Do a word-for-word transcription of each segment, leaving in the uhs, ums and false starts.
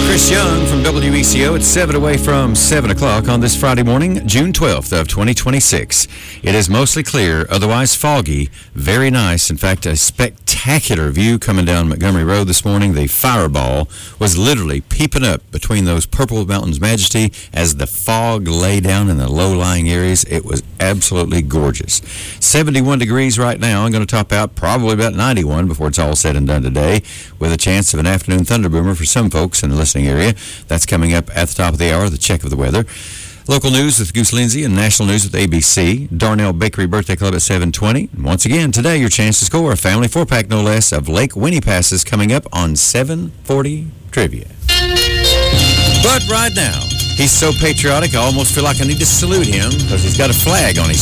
Chris Young from W E C O. It's seven away from seven o'clock on this Friday morning, June twelfth of twenty twenty-six. It is mostly clear, otherwise foggy, very nice. In fact, a spectacular view coming down Montgomery Road this morning. The fireball was literally peeping up between those purple mountains majesty as the fog lay down in the low-lying areas. It was absolutely gorgeous. seventy-one degrees right now. I'm going to top out probably about ninety-one before it's all said and done today, with a chance of an afternoon thunderboomer for some folks in the listening area. That's coming up at the top of the hour, the check of the weather. Local news with Goose Lindsay and national news with A B C. Darnell Bakery Birthday Club at seven twenty. And once again, today, your chance to score a family four-pack, no less, of Lake Winnie passes coming up on seven forty Trivia. But right now, he's so patriotic, I almost feel like I need to salute him because he's got a flag on his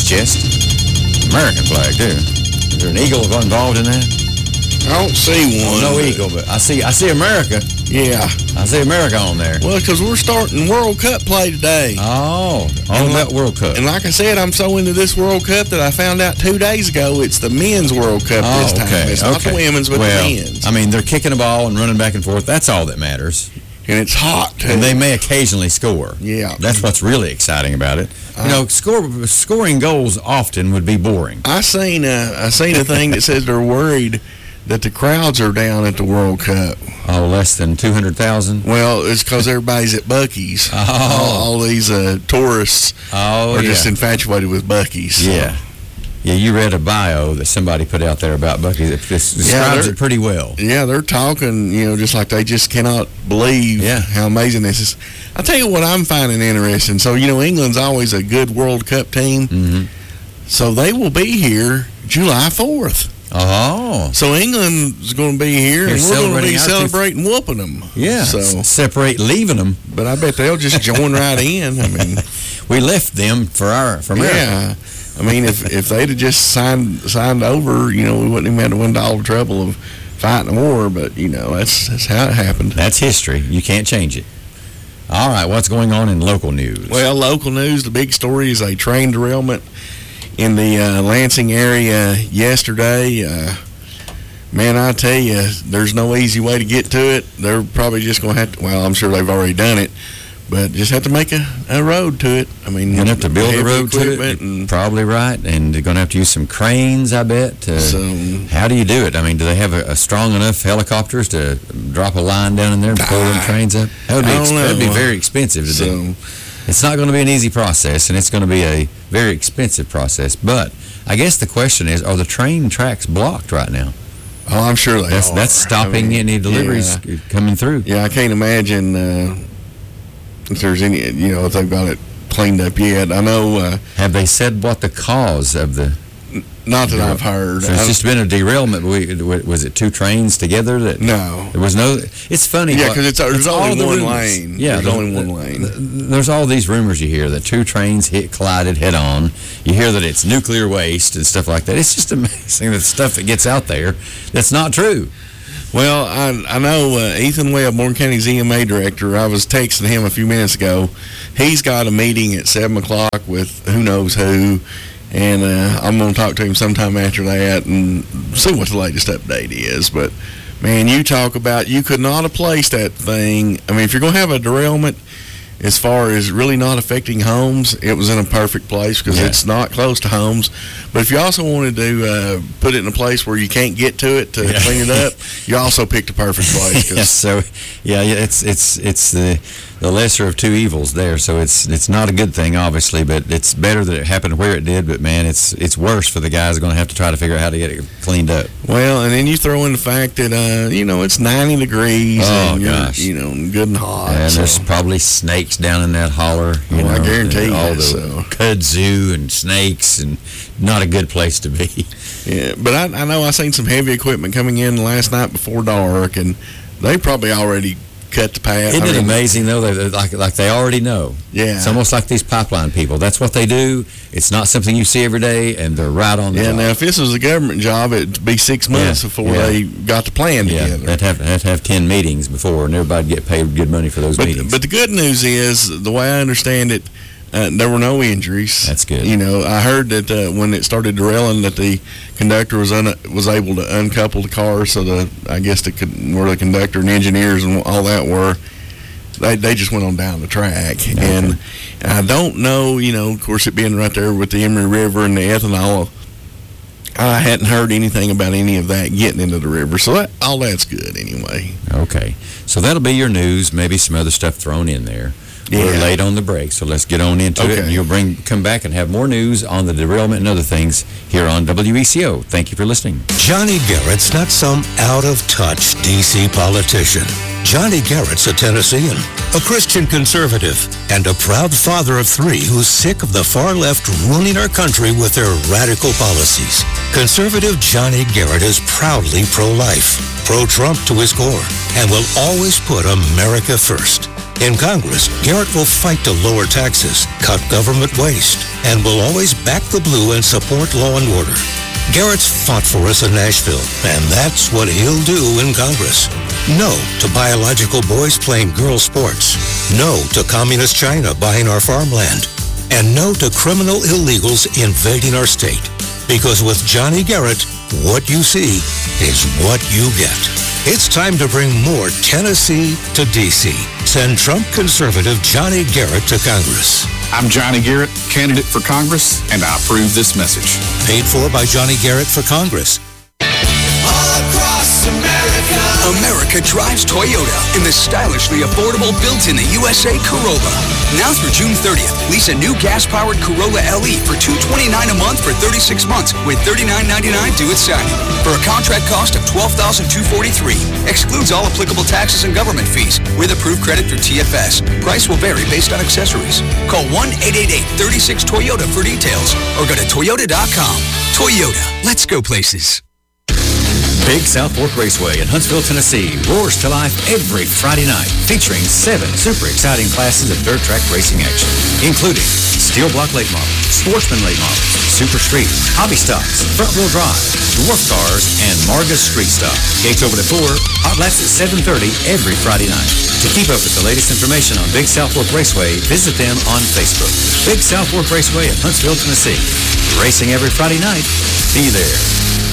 chest. American flag, too. Is there an eagle involved in that? I don't see one. Oh, no eagle, but I see I see America. Yeah. I see America on there. Well, because we're starting World Cup play today. Oh, all about World Cup. And like I said, I'm so into this World Cup that I found out two days ago it's the men's World Cup oh, this time. Okay, it's okay. not the women's, but well, the men's. I mean, they're kicking the ball and running back and forth. That's all that matters. And it's hot, too. And they may occasionally score. Yeah. That's what's really exciting about it. You uh, know, score, scoring goals often would be boring. I seen a, I seen a thing that says they're worried that the crowds are down at the World Cup. Oh, less than two hundred thousand? Well, it's because everybody's at Buc-ee's. Oh. All, all these uh, tourists oh, are yeah. just infatuated with Buc-ee's. So. Yeah. Yeah, you read a bio that somebody put out there about Buc-ee's. It describes yeah, it pretty well. Yeah, they're talking, you know, just like they just cannot believe yeah. how amazing this is. I'll tell you what I'm finding interesting. So, you know, England's always a good World Cup team. Mm-hmm. So they will be here July fourth. Oh. So England's going to be here, They're and we're going to be celebrating celebrating whooping them. Yeah, so separate leaving them. But I bet they'll just join right in. I mean, we left them for our for America. Yeah. I mean, if if they'd have just signed signed over, you know, we wouldn't even have to win all the trouble of fighting a war. But, you know, that's, that's how it happened. That's history. You can't change it. All right, what's going on in local news? Well, local news, the big story is a train derailment in the uh, Lansing area yesterday. Uh, man, I tell you, there's no easy way to get to it. They're probably just going to have to, well, I'm sure they've already done it, but just have to make a, a road to it. I mean, you're going to have to build a road to it, and, probably right, and they're going to have to use some cranes, I bet. To, so, how do you do it? I mean, do they have a, a strong enough helicopters to drop a line down in there and pull them trains up? That would be, ex- that'd be very expensive to so, do. It's not going to be an easy process, and it's going to be a very expensive process. But I guess the question is, are the train tracks blocked right now? Oh, I'm sure they that's, are. That's stopping I mean, any deliveries yeah. coming through. Yeah, I can't imagine uh, if there's any, you know, if they've got it cleaned up yet. I know. Uh, Have they said what the cause of the... Not that I've heard. So it's just been a derailment. Was it two trains together? That No. There was no... It's funny. Yeah, because it's, there's it's only all one the lane. Yeah. There's only one lane. There's all these rumors you hear that two trains hit, collided head on. You hear that it's nuclear waste and stuff like that. It's just amazing the stuff that gets out there that's not true. Well, I, I know uh, Ethan Webb, Morgan County's E M A director, I was texting him a few minutes ago. He's got a meeting at seven o'clock with who knows who. And uh, I'm going to talk to him sometime after that and see what the latest update is. But, man, you talk about you could not have placed that thing. I mean, if you're going to have a derailment as far as really not affecting homes, it was in a perfect place because yeah. it's not close to homes. But if you also wanted to uh, put it in a place where you can't get to it to yeah. clean it up, you also picked a perfect place. Yes, so, yeah, it's it's it's the... the lesser of two evils there, so it's it's not a good thing, obviously, but it's better that it happened where it did, but, man, it's it's worse for the guys who are going to have to try to figure out how to get it cleaned up. Well, and then you throw in the fact that, uh, you know, it's ninety degrees oh, and gosh. you're, you know, good and hot. And so. there's probably snakes down in that holler. You oh, know, I guarantee you. All the so. kudzu and snakes, and not a good place to be. Yeah, but I, I know I seen some heavy equipment coming in last night before dark, and they probably already cut the path. Isn't I it mean, amazing, though? They're like, like they already know. Yeah. It's almost like these pipeline people. That's what they do. It's not something you see every day, and they're right on the Yeah, top. now, if this was a government job, it'd be six months yeah. before yeah. they got the plan yeah. together. They'd have, they'd have ten meetings before, and everybody'd get paid good money for those but, meetings. But the good news is, the way I understand it, Uh, there were no injuries. That's good. You know, I heard that uh, when it started derailing, that the conductor was un was able to uncouple the car, so the I guess the where the conductor and engineers and all that were, they, they just went on down the track. Okay. And I don't know, you know, of course, it being right there with the Emory River and the ethanol, I hadn't heard anything about any of that getting into the river. So that, all that's good anyway. Okay. So that'll be your news, maybe some other stuff thrown in there. Yeah. We're late on the break, so let's get on into okay. it. And you'll bring come back and have more news on the derailment and other things here on W E C O. Thank you for listening. Johnny Garrett's not some out-of-touch D C politician. Johnny Garrett's a Tennessean, a Christian conservative, and a proud father of three who's sick of the far left ruining our country with their radical policies. Conservative Johnny Garrett is proudly pro-life, pro-Trump to his core, and will always put America first. In Congress, Garrett will fight to lower taxes, cut government waste, and will always back the blue and support law and order. Garrett's fought for us in Nashville, and that's what he'll do in Congress. No to biological boys playing girl sports. No to communist China buying our farmland. And no to criminal illegals invading our state. Because with Johnny Garrett, what you see is what you get. It's time to bring more Tennessee to D C. Send Trump conservative Johnny Garrett to Congress. I'm Johnny Garrett, candidate for Congress, and I approve this message. Paid for by Johnny Garrett for Congress. All across America. America drives Toyota in the stylishly affordable built-in the U S A Corolla. Now through June thirtieth, lease a new gas-powered Corolla L E for two hundred twenty-nine dollars a month for thirty-six months with thirty-nine ninety-nine due at signing. For a contract cost of twelve thousand two hundred forty-three dollars. Excludes all applicable taxes and government fees with approved credit through T F S. Price will vary based on accessories. Call one eight eight eight, three six, Toyota for details or go to toyota dot com. Toyota, let's go places. Big South Fork Raceway in Huntsville, Tennessee roars to life every Friday night, featuring seven super exciting classes of dirt track racing action, including steel block late models, sportsman late models, super street, hobby stocks, front-wheel drive, dwarf cars, and Marga street stock. Gates open at four, hot laps at seven thirty every Friday night. To keep up with the latest information on Big South Fork Raceway, visit them on Facebook. Big South Fork Raceway in Huntsville, Tennessee. Racing every Friday night. Be there.